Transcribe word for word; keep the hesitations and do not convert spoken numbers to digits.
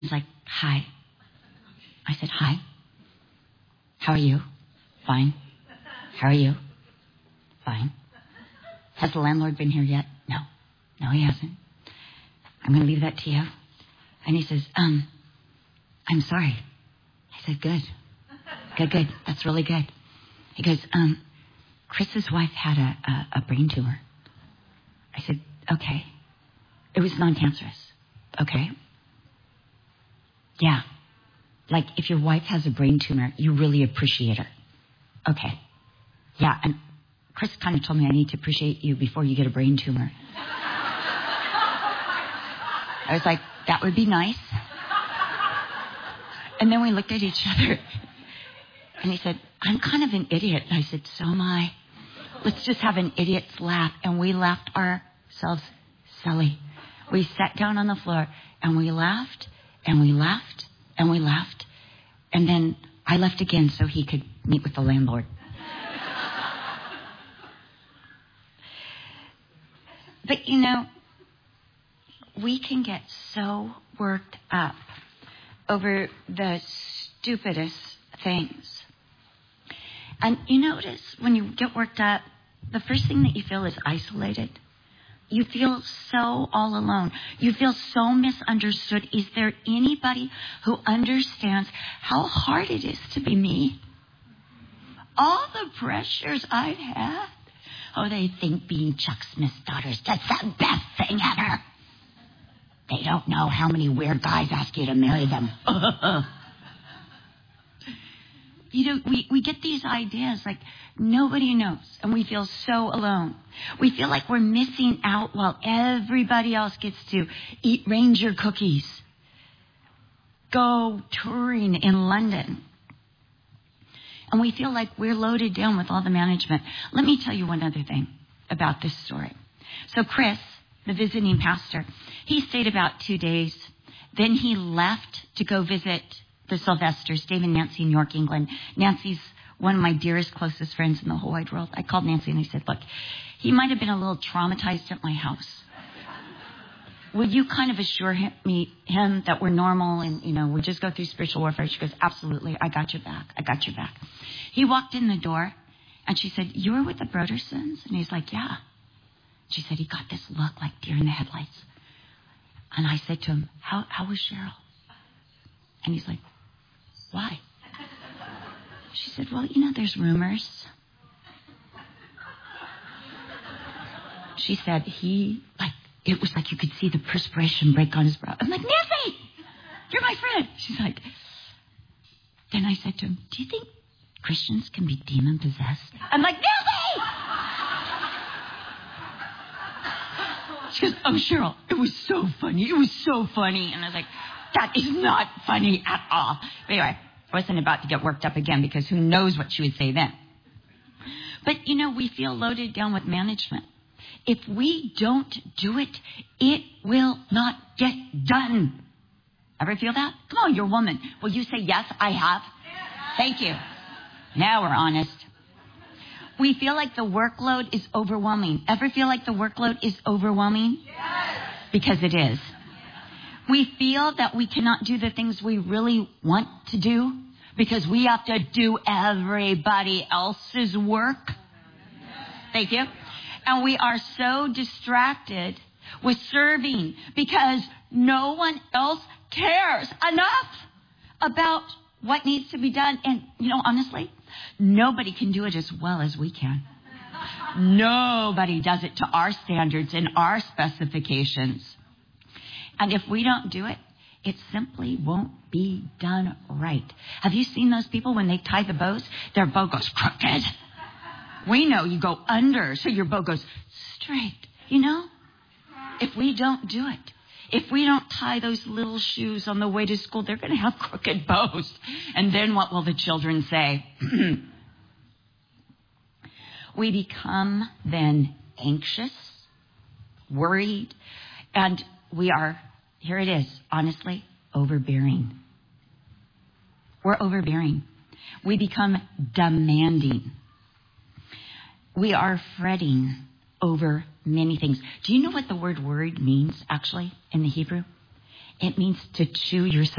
He's like, hi. I said, hi. How are you? Fine. How are you? Fine. Has the landlord been here yet? No. No, he hasn't. I'm going to leave that to you. And he says, um, I'm sorry. I said, good. Good, good. That's really good. He goes, um, Chris's wife had a, a, a brain tumor. I said, okay. It was non-cancerous. Okay. Yeah. Like if your wife has a brain tumor, you really appreciate her. Okay. Yeah. And Chris kind of told me I need to appreciate you before you get a brain tumor. I was like, that would be nice. And then we looked at each other. And he said, I'm kind of an idiot. And I said, so am I. Let's just have an idiot's laugh. And we laughed ourselves silly. We sat down on the floor and we laughed and we laughed and we laughed. And then I left again so he could meet with the landlord. But you know, we can get so worked up over the stupidest things. And you notice when you get worked up, the first thing that you feel is isolated. You feel so all alone. You feel so misunderstood. Is there anybody who understands how hard it is to be me? All the pressures I've had. Oh, they think being Chuck Smith's daughter is just the best thing ever. They don't know how many weird guys ask you to marry them. You know, we, we get these ideas like nobody knows, and we feel so alone. We feel like we're missing out while everybody else gets to eat Ranger cookies, go touring in London. And we feel like we're loaded down with all the management. Let me tell you one other thing about this story. So Chris, the visiting pastor, he stayed about two days. Then he left to go visit the Sylvesters, Dave and Nancy in York, England. Nancy's one of my dearest, closest friends in the whole wide world. I called Nancy and I said, look, he might have been a little traumatized at my house. Would you kind of assure him, me, him that we're normal and, you know, we just go through spiritual warfare? She goes, absolutely. I got your back. I got your back. He walked in the door and she said, you were with the Brodersons? And he's like, yeah. She said, he got this look like deer in the headlights. And I said to him, how, how was Cheryl? And he's like, why? She said, well, you know, there's rumors. She said, he, like, it was like you could see the perspiration break on his brow. I'm like, Nancy, you're my friend. She's like, then I said to him, do you think Christians can be demon possessed? I'm like, Nancy! She goes, oh, Cheryl, it was so funny. It was so funny. And I was like, that is not funny at all. But anyway, I wasn't about to get worked up again because who knows what she would say then. But, you know, we feel loaded down with management. If we don't do it, it will not get done. Ever feel that? Come on, you're a woman. Will you say, yes, I have? Thank you. Now we're honest. We feel like the workload is overwhelming. Ever feel like the workload is overwhelming? Yes. Because it is. We feel that we cannot do the things we really want to do because we have to do everybody else's work. Thank you. And we are so distracted with serving because no one else cares enough about what needs to be done. And, you know, honestly, nobody can do it as well as we can. Nobody does it to our standards and our specifications. And if we don't do it, it simply won't be done right. Have you seen those people when they tie the bows? Their bow goes crooked. We know you go under, so your bow goes straight. You know, if we don't do it, if we don't tie those little shoes on the way to school, they're going to have crooked bows. And then what will the children say? We become then anxious, worried, and we are, here it is, honestly, overbearing. We're overbearing. We become demanding. We are fretting over many things. Do you know what the word worried means, actually, in the Hebrew? It means to chew yourself